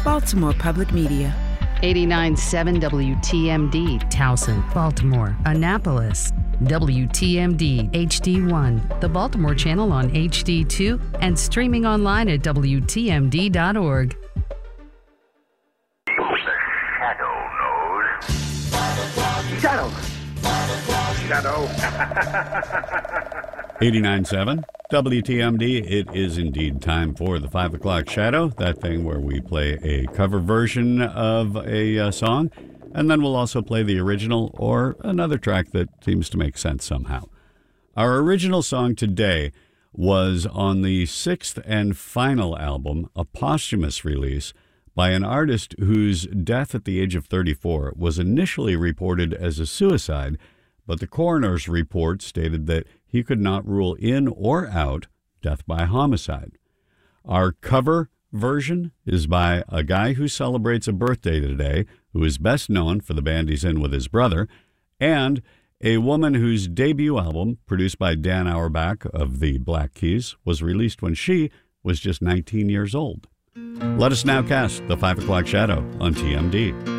Baltimore Public Media. 89.7 WTMD, Towson, Baltimore, Annapolis. WTMD HD1, the Baltimore channel on HD2, and streaming online at WTMD.org. Shadow. 89.7 WTMD. It is indeed time for the 5 o'clock Shadow, that thing where we play a cover version of a song, and then we'll also play the original or another track that seems to make sense somehow. Our original song today was on the 6th and final album, a posthumous release by an artist whose death at the age of 34 was initially reported as a suicide, but the coroner's report stated that he could not rule in or out death by homicide. Our cover version is by a guy who celebrates a birthday today, who is best known for the band he's in with his brother, and a woman whose debut album, produced by Dan Auerbach of the Black Keys, was released when she was just 19 years old. Let us now cast the 5 o'clock Shadow on TMD.